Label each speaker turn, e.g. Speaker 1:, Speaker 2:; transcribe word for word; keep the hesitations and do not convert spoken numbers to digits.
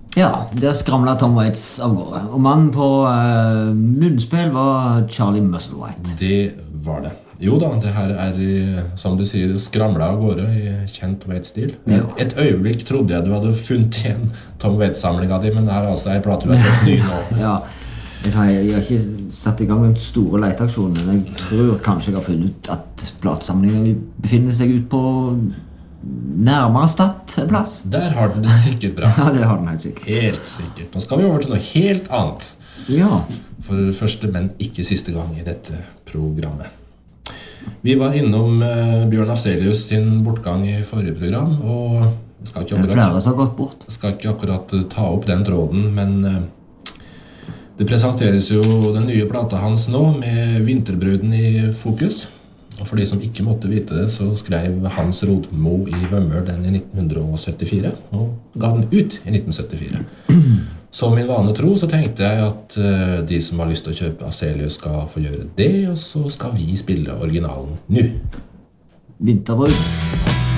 Speaker 1: Ja, der skramlet Tom Waits av gårde. Og mannen på uh, munnspill var Charlie Musselwhite.
Speaker 2: Det var det. Jo da, det her er, som du sier, skramlet av gårde i kjent Waits-stil. Et øyeblikk trodde jeg du hadde funnet igjen Tom Waits-samlingen din, men det her er altså en plate du har fått ny nå.
Speaker 1: Ja, jeg har, jeg har ikke satt i gang den store leteaksjonen, men jeg tror kanskje jeg har funnet ut at platesamlingen befinner seg ut på nærmere Stad plass.
Speaker 2: Der har den det sikkert bra.
Speaker 1: Ja, det har den helt sikkert.
Speaker 2: Helt sikkert. Nå skal vi over til noe helt annet.
Speaker 1: Ja.
Speaker 2: For første, men ikke siste gang i dette programmet. Vi var innom uh, Bjørn Afzelius sin bortgang i forrige program, og skal ikke akkurat,
Speaker 1: flere som har gått bort.
Speaker 2: Skal ikke akkurat uh, ta opp den tråden, men uh, det presenteres jo den nye plata hans nå med Vinterbruden i fokus. Og for de som ikke måtte vite det, så skrev Hans Rodmo i Vømmøl den i nitten syttifire, og ga den ut i nitten syttifire. Som min vane tro, så tenkte jeg at uh, de som har lyst til å kjøpe Afzelius skal få gjøre det, og så skal vi spille originalen nå.
Speaker 1: Vinterbruden.